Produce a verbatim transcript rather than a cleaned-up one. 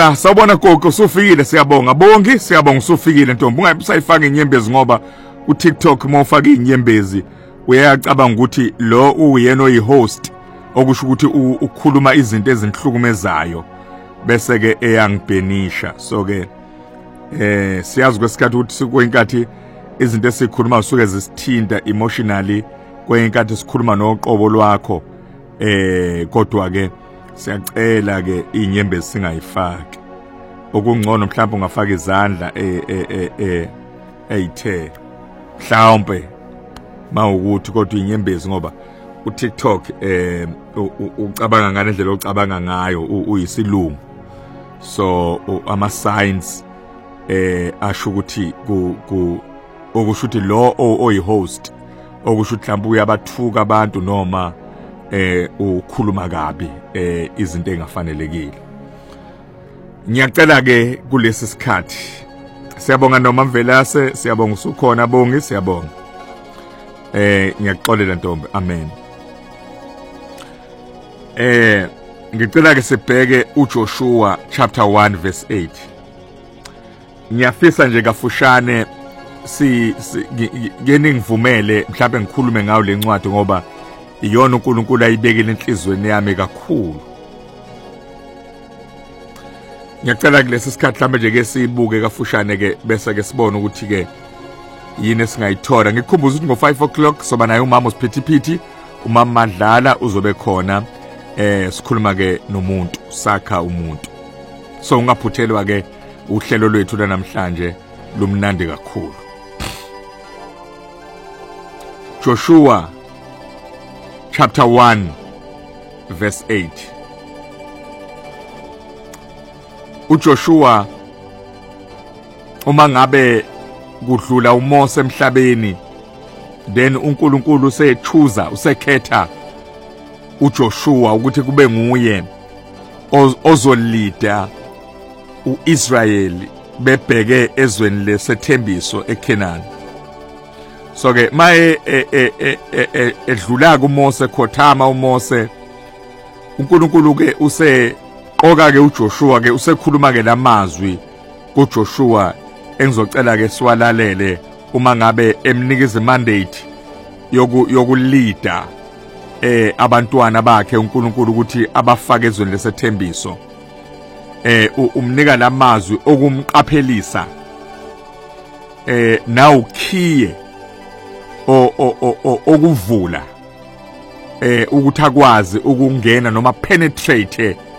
Ah sawubona gogo usufikile siyabonga bongi siyabonga usufikile ntombi ungabe usayifaka inyembezi ngoba ku TikTok mawufaka inyembezi uyacabanga ukuthi lo uyena oyihost okusho ukuthi ukhuluma izinto ezinhlukumezayo bese ke eyangibhenisha so ke eh siyazi kwesikhathi ukuthi sikwenkathi izinto esikhuluma usuke zisithinta emotionally kwenkathi sikhuluma noqobo lwakho eh kodwa ke siyacela ke inyembezi singayifaki okungcono mhlawumbe ungafaka izandla eh eh eh eyithe mhlawumbe mawukuthi kodwa inyembezi ngoba u TikTok eh ucabanga ngalendlela ocabanga ngayo uyisilungu so ama signs eh asho ukuthi ku okusho ukuthi lo oyihost okusho ukuthi mhlawumbe uyabathuka abantu noma eh ukhuluma kabi eh izinto engafanelekile. Ngiyacela ke kulesi sikhathi siyabonga noma Mvelase siyabonga usukhona bongi siyabonga eh ngiyaxolela ntombi amen. Eh ngicela ke sibheke uJoshua chapter one verse eight. Ngiyafisa nje kafushane si ngene ngivumele mhlawumbe ngikhulume ngayo lencwadi ngoba iyona uNkulunkulu ayibekile enhlizweni yami kakhulu. Ngiyacela kulesi sikhathi mhlawumbe nje ke sibuke kafushane ke bese ke sibone ukuthi ke yini esingayithola. Ngikukhumbuza ukuthi ngo five o'clock soba naye umama uSiphithiphithi umama Madlala uzobe khona eh sikhuluma ke nomuntu sakha umuntu. So ungaphuthelwa ke uhlelo lwethu namhlanje lumnandi kakhulu. Joshua chapter one verse eight. uJoshua uma ngabe kudlula uMose emhlabeni then uNkulunkulu usechuza usekhetha uJoshua ukuthi kube nguye ozolida uIsrayeli bebheke ezweni lesethembiso eKenani. So ke maye edlula kuMose khothama uMose uNkulunkulu ke use qoka ke uJoshua ke usekhuluma ke lamazwi kuJoshua engizocela ke siwalalele uma ngabe emnikeza mandate yoku yokulida eh abantwana bakhe uNkulunkulu ukuthi abafake ezweni lesethembiso eh umnika lamazwi okumqaphelisa eh nawukhiye o okuvula eh ukuthi akwazi ukungena noma penetrate